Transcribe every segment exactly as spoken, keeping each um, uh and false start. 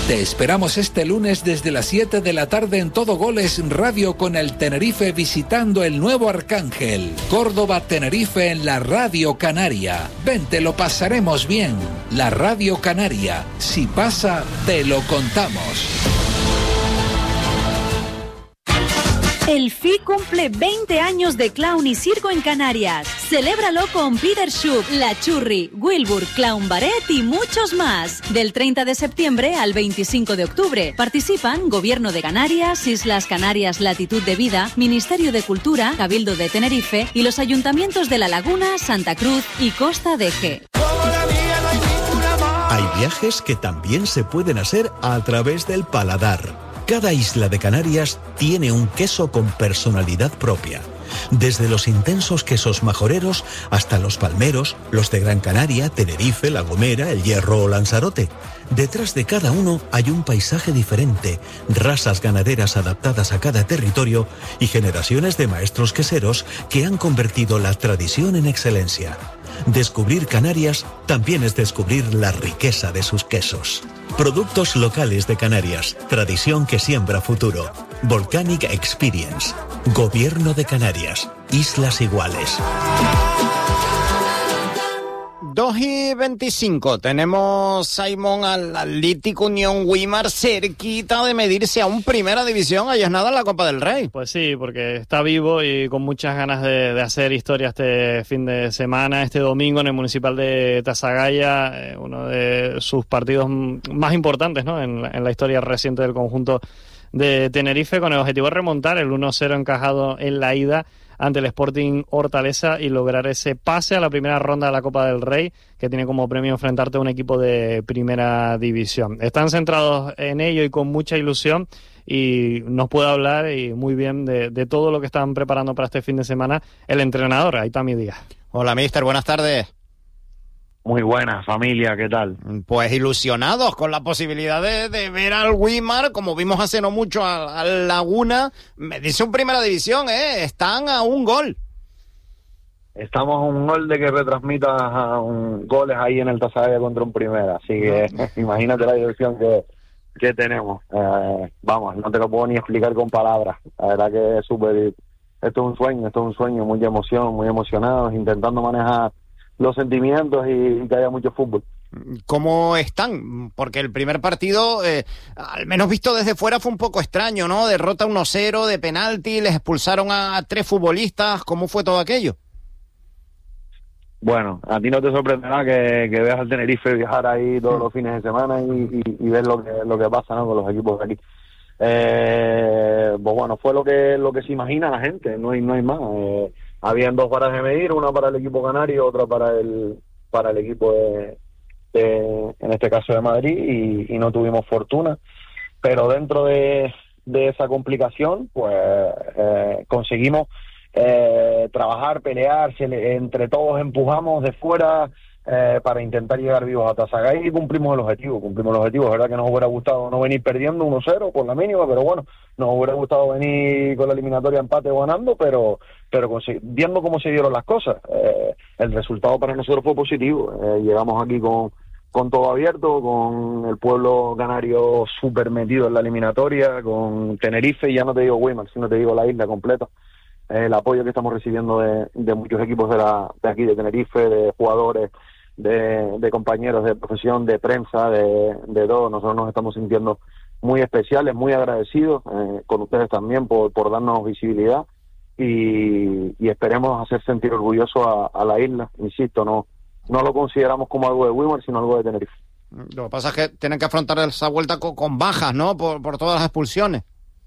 Te esperamos este lunes desde las siete de la tarde en Todo Goles Radio con el Tenerife visitando el nuevo Arcángel. Córdoba-Tenerife en la Radio Canaria. Vente, lo pasaremos bien. La Radio Canaria. Si pasa, te lo contamos. El F I cumple veinte años de clown y circo en Canarias. Celébralo con Peter Schupp, La Churri, Wilbur, Clown Barret y muchos más. Del treinta de septiembre al veinticinco de octubre. Participan Gobierno de Canarias, Islas Canarias Latitud de Vida, Ministerio de Cultura, Cabildo de Tenerife y los ayuntamientos de La Laguna, Santa Cruz y Costa de Eje. Hay viajes que también se pueden hacer a través del paladar. Cada isla de Canarias tiene un queso con personalidad propia. Desde los intensos quesos majoreros hasta los palmeros, los de Gran Canaria, Tenerife, La Gomera, El Hierro o Lanzarote. Detrás de cada uno hay un paisaje diferente, razas ganaderas adaptadas a cada territorio y generaciones de maestros queseros que han convertido la tradición en excelencia. Descubrir Canarias también es descubrir la riqueza de sus quesos. Productos locales de Canarias, tradición que siembra futuro. Volcanic Experience. Gobierno de Canarias. Islas Iguales. dos y veinticinco. Tenemos, Simón, al Atlético Unión Weimar cerquita de medirse a un Primera División. Ahí es nada en la Copa del Rey. Pues sí, porque está vivo y con muchas ganas de, de hacer historia este fin de semana, este domingo en el Municipal de Tasagaya, eh, uno de sus partidos más importantes, ¿no?, en, en la historia reciente del conjunto de Tenerife, con el objetivo de remontar el uno cero encajado en la ida ante el Sporting Hortaleza y lograr ese pase a la primera ronda de la Copa del Rey, que tiene como premio enfrentarte a un equipo de Primera División. Están centrados en ello y con mucha ilusión, y nos puede hablar y muy bien de, de todo lo que están preparando para este fin de semana el entrenador, Aitami Díaz. Hola, mister, buenas tardes. Muy buenas, familia, ¿qué tal? Pues ilusionados con la posibilidad de, de ver al Weimar, como vimos hace no mucho al, al Laguna. Me dice un Primera División, ¿eh? Están a un gol. Estamos a un gol de que retransmita a un, goles ahí en el Tasagaya contra un Primera, así que imagínate la diversión que, que tenemos. Eh, vamos, no te lo puedo ni explicar con palabras. La verdad que es súper... Esto es un sueño, esto es un sueño, muy de emoción, muy emocionados, intentando manejar los sentimientos y, y que haya mucho fútbol. ¿Cómo están? Porque el primer partido, eh, al menos visto desde fuera, fue un poco extraño, ¿no? Derrota uno cero de penalti, les expulsaron a tres futbolistas. ¿Cómo fue todo aquello? Bueno, a ti no te sorprenderá que, que veas al Tenerife viajar ahí todos los fines de semana y, y, y ver lo que lo que pasa, ¿no?, con los equipos de aquí. Eh, pues bueno, fue lo que lo que se imagina la gente, no hay no hay más. Eh, habían dos varas de medir, una para el equipo canario, otra para el para el equipo de, de en este caso de Madrid, y, y no tuvimos fortuna, pero dentro de, de esa complicación pues eh, conseguimos eh, trabajar, pelear, se le, entre todos empujamos de fuera eh, para intentar llegar vivos a Tasagaya y cumplimos el objetivo, cumplimos el objetivo. Es verdad que nos hubiera gustado no venir perdiendo uno cero por la mínima, pero bueno, nos hubiera gustado venir con la eliminatoria empate o ganando, pero pero viendo cómo se dieron las cosas, eh, el resultado para nosotros fue positivo. Eh, llegamos aquí con, con todo abierto, con el pueblo canario súper metido en la eliminatoria, con Tenerife, y ya no te digo Weimar, sino te digo la isla completa. Eh, el apoyo que estamos recibiendo de, de muchos equipos de, la, de aquí, de Tenerife, de jugadores, de, de compañeros de profesión, de prensa, de, de todo. Nosotros nos estamos sintiendo muy especiales, muy agradecidos eh, con ustedes también por, por darnos visibilidad, y, y esperemos hacer sentir orgulloso a, a la isla. Insisto, no no lo consideramos como algo de Weimar, sino algo de Tenerife. Lo que pasa es que tienen que afrontar esa vuelta con, con bajas, ¿no?, por, por todas las expulsiones.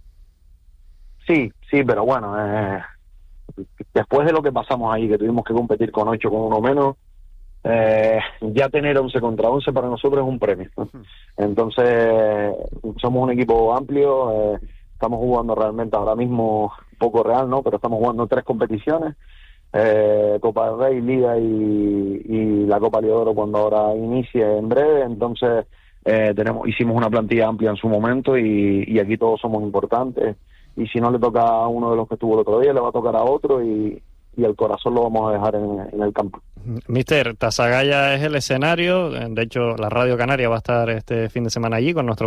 Sí, sí, pero bueno, eh, después de lo que pasamos ahí, que tuvimos que competir con ocho, con uno menos, eh, ya tener once contra once para nosotros es un premio, ¿no? Entonces, somos un equipo amplio, eh, estamos jugando realmente ahora mismo poco real, ¿no?, pero estamos jugando tres competiciones, eh, Copa del Rey, Liga y, y la Copa Leodoro cuando ahora inicie en breve. Entonces, eh, tenemos hicimos una plantilla amplia en su momento, y, y aquí todos somos importantes. Y si no le toca a uno de los que estuvo el otro día, le va a tocar a otro, y, y el corazón lo vamos a dejar en, en el campo. Mister, Tasagaya es el escenario. De hecho, la Radio Canaria va a estar este fin de semana allí con nuestro